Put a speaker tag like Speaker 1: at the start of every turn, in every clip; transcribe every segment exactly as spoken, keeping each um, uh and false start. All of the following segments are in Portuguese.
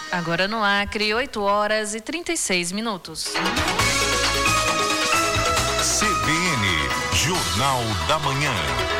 Speaker 1: Agora no Acre, oito horas e trinta e seis minutos.
Speaker 2: C B N, Jornal da Manhã.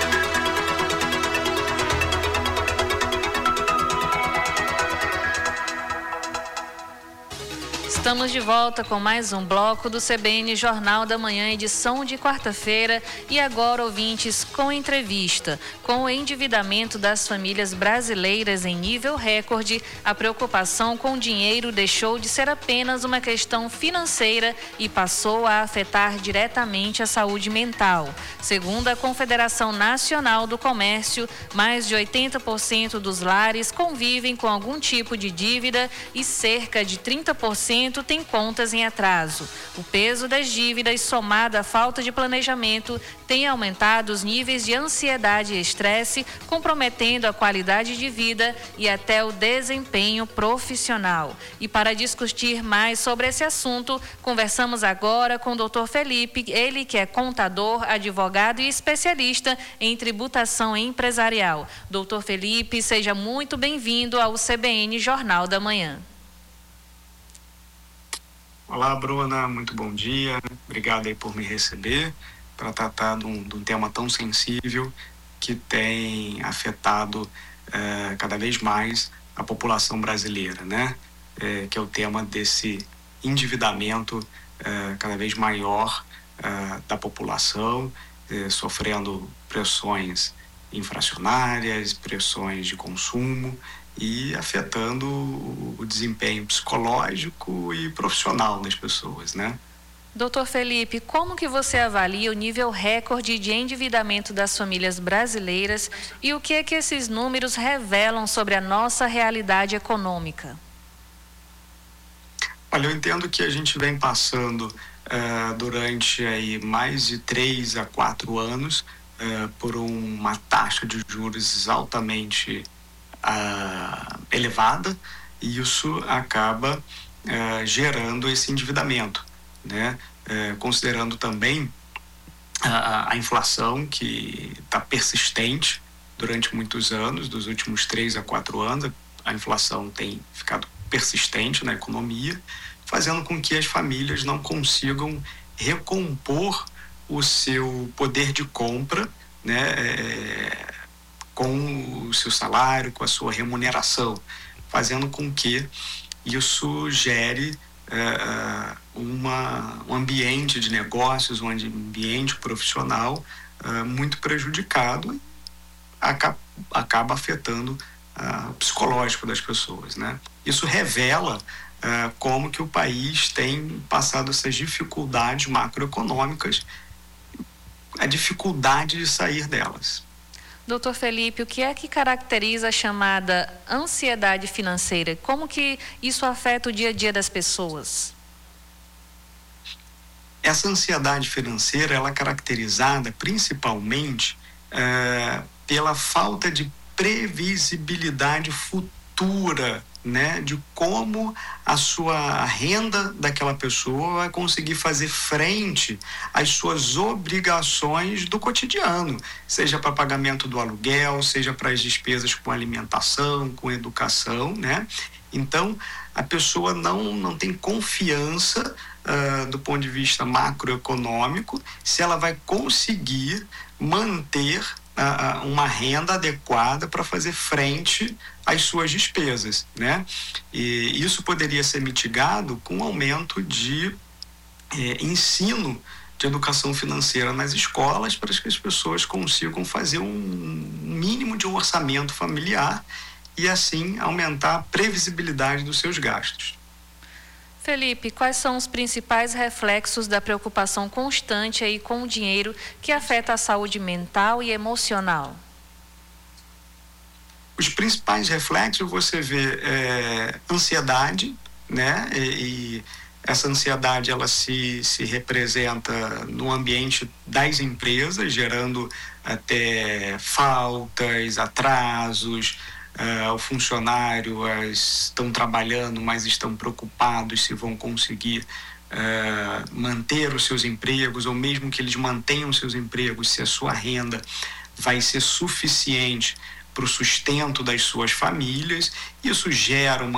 Speaker 1: Estamos de volta com mais um bloco do C B N Jornal da Manhã, edição de quarta-feira. E agora, ouvintes, com entrevista. Com o endividamento das famílias brasileiras em nível recorde, a preocupação com o dinheiro deixou de ser apenas uma questão financeira e passou a afetar diretamente a saúde mental. Segundo a Confederação Nacional do Comércio, mais de oitenta por cento dos lares convivem com algum tipo de dívida e cerca de trinta por cento tem contas em atraso. O peso das dívidas, somado à falta de planejamento, tem aumentado os níveis de ansiedade e estresse, comprometendo a qualidade de vida e até o desempenho profissional. E para discutir mais sobre esse assunto, conversamos agora com o doutor Felipe, ele que é contador, advogado e especialista em tributação empresarial. doutor Felipe, seja muito bem-vindo ao C B N Jornal da Manhã.
Speaker 3: Olá, Bruna, muito bom dia. Obrigado aí por me receber para tratar de um, de um tema tão sensível que tem afetado eh, cada vez mais a população brasileira, né? Eh, que é o tema desse endividamento eh, cada vez maior eh, da população, eh, sofrendo pressões inflacionárias, pressões de consumo e afetando o desempenho psicológico e profissional das pessoas, né?
Speaker 1: doutor Felipe, como que você avalia o nível recorde de endividamento das famílias brasileiras e o que é que esses números revelam sobre a nossa realidade econômica?
Speaker 3: Olha, eu entendo que a gente vem passando uh, durante aí mais de três a quatro anos uh, por uma taxa de juros altamente Uh, elevada, e isso acaba uh, gerando esse endividamento, né? Uh, considerando também a, a inflação que está persistente durante muitos anos, dos últimos três a quatro anos, a inflação tem ficado persistente na economia, fazendo com que as famílias não consigam recompor o seu poder de compra, né? É, com o seu salário, com a sua remuneração, fazendo com que isso gere uh, uma, um ambiente de negócios, um ambiente profissional uh, muito prejudicado e acaba, acaba afetando uh, o psicológico das pessoas, né? Isso revela uh, como que o país tem passado essas dificuldades macroeconômicas, a dificuldade de sair delas.
Speaker 1: doutor Felipe, o que é que caracteriza a chamada ansiedade financeira? Como que isso afeta o dia a dia das pessoas?
Speaker 3: Essa ansiedade financeira, ela é caracterizada principalmente é, pela falta de previsibilidade futura, né, de como a sua renda daquela pessoa vai conseguir fazer frente às suas obrigações do cotidiano, seja para pagamento do aluguel, seja para as despesas com alimentação, com educação, né? Então, a pessoa não, não tem confiança uh, do ponto de vista macroeconômico se ela vai conseguir manter uh, uma renda adequada para fazer frente às suas despesas, né? E isso poderia ser mitigado com um aumento de eh, ensino de educação financeira nas escolas, para que as pessoas consigam fazer um mínimo de um orçamento familiar e assim aumentar a previsibilidade dos seus gastos.
Speaker 1: Felipe, quais são os principais reflexos da preocupação constante aí com o dinheiro que afeta a saúde mental e emocional?
Speaker 3: Os principais reflexos você vê é, ansiedade, né? E, e essa ansiedade ela se, se representa no ambiente das empresas, gerando até faltas, atrasos. Uh, o funcionário uh, estão trabalhando, mas estão preocupados se vão conseguir uh, manter os seus empregos, ou mesmo que eles mantenham seus empregos, se a sua renda vai ser suficiente para o sustento das suas famílias. Isso gera uma